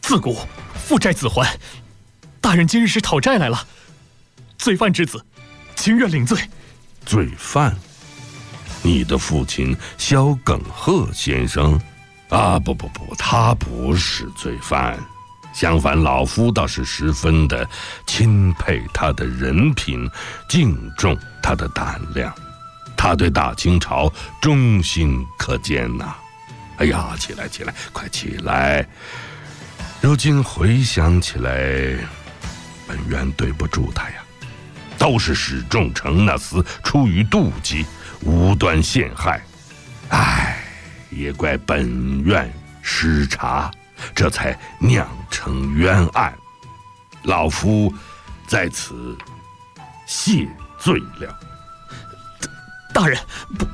自古父债子还，大人今日是讨债来了。罪犯之子，情愿领罪。 罪犯？你的父亲萧耿鹤先生？啊，不，他不是罪犯。相反，老夫倒是十分的钦佩他的人品，敬重他的胆量。他对大清朝忠心可见呐。哎呀，起来，快起来！如今回想起来，本院对不住他呀，都是史仲成那厮出于妒忌，无端陷害。唉，也怪本院失察，这才酿成冤案。老夫在此谢罪了。 大人，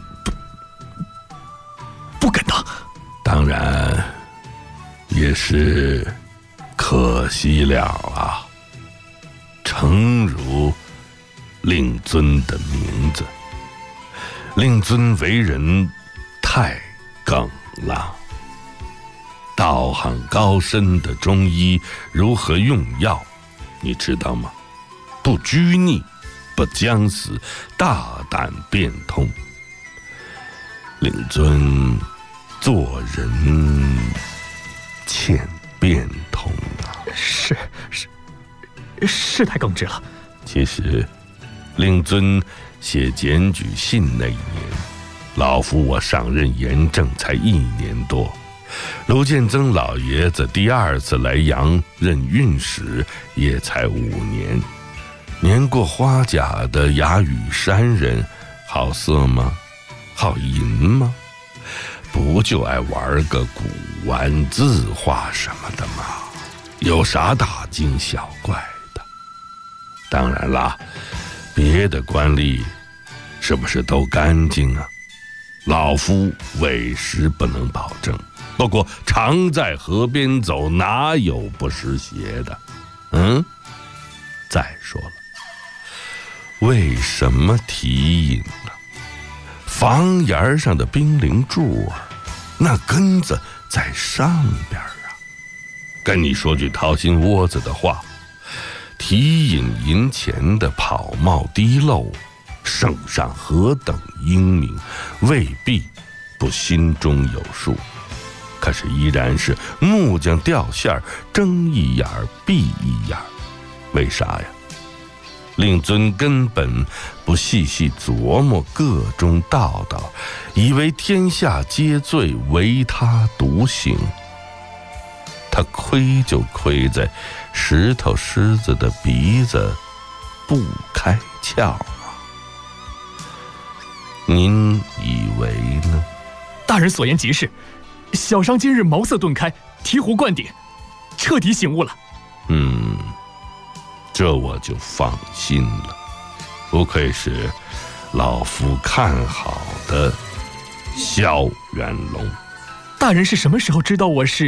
不敢当。 当然，也是可惜了啊。诚如令尊的名字，令尊为人太耿了。道行高深的中医如何用药，你知道吗？不拘泥，不将死，大胆变通。令尊做人欠变通啊。 是太耿直了。 其实令尊写检举信那一年，老夫我上任盐政才1年多，卢建曾老爷子第2次来阳任运使也才5年。年过花甲的哑语山人，好色吗？好淫吗？不就爱玩个古玩字画什么的吗？有啥大惊小怪的？当然啦，别的官吏是不是都干净啊？老夫委实不能保证，不过常在河边走，哪有不湿鞋的？再说了，为什么提引呢？房檐上的冰凌柱儿，那根子在上边啊。跟你说句掏心窝子的话，提引银钱的跑冒滴漏，圣上何等英明，未必不心中有数。可是依然是木匠掉线，睁一眼闭一眼。为啥呀？令尊根本不细细琢磨个中道道，以为天下皆醉，唯他独醒。他亏就亏在石头狮子的鼻子不开窍啊！您以为呢？ 大人所言极是，小商今日茅塞顿开，醍醐灌顶，彻底醒悟了。 这我就放心了，不愧是老夫看好的萧元龙。 大人是什么时候知道我是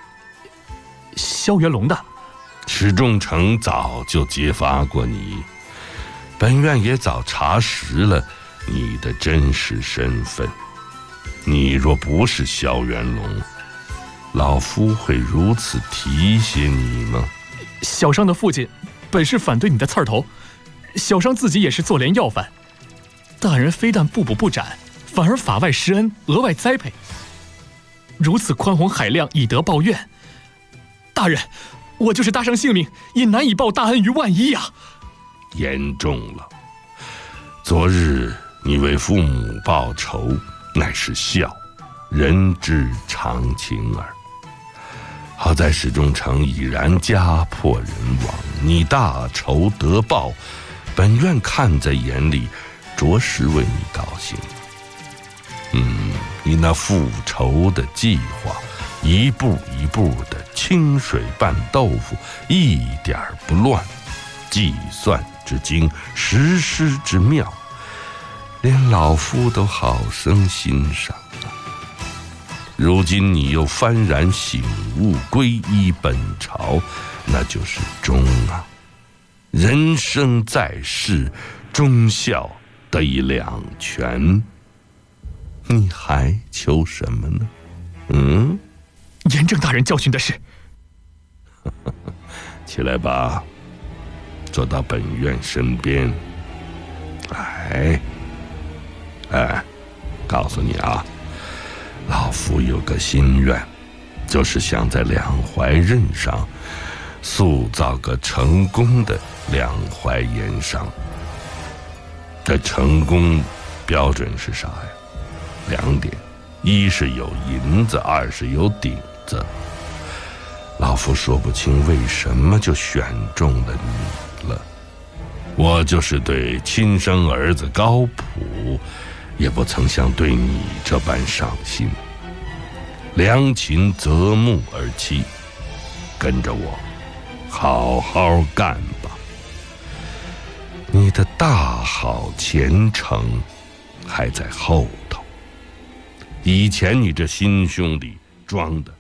萧元龙的？ 史仲成早就揭发过你，本院也早查实了你的真实身份。你若不是萧元龙，老夫会如此提携你吗？ 小商的父亲本是反对你的刺儿头，小商自己也是做连要犯，大人非但不捕不斩，反而法外施恩，额外栽培，如此宽宏海量，以德报怨。大人，我就是搭上性命，也难以报大恩于万一呀！ 严重了。昨日你为父母报仇，乃是孝，人之常情耳。好在史仲成已然家破人亡，你大仇得报，本院看在眼里，着实为你高兴。你那复仇的计划，一步一步的清水拌豆腐，一点不乱，计算之精，实施之妙，连老夫都好生欣赏啊。如今你又幡然醒悟，皈依本朝，那就是忠啊！人生在世，忠孝得以两全，你还求什么呢？ 严正大人教训的是， 起来吧，坐到本院身边。告诉你啊，老夫有个心愿，就是想在两淮任上塑造个成功的两淮盐商。这成功标准是啥呀？2点：一是有银子，二是有顶子。老夫说不清为什么就选中了你了。我就是对亲生儿子高普，也不曾像对你这般上心。良禽择木而栖，跟着我，好好干吧。你的大好前程还在后头。以前你这心胸里装的